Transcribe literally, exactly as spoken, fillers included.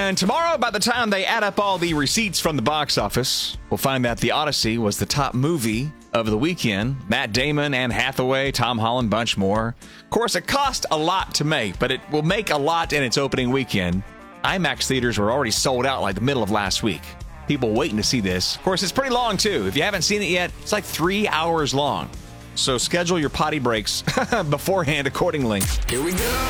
And tomorrow, by the time they add up all the receipts from the box office, we'll find that The Odyssey was the top movie of the weekend. Matt Damon, Anne Hathaway, Tom Holland, bunch more. Of course, it cost a lot to make, but it will make a lot in its opening weekend. IMAX theaters were already sold out like the middle of last week. People waiting to see this. Of course, it's pretty long, too. If you haven't seen it yet, it's like three hours long. So schedule your potty breaks beforehand accordingly. Here we go.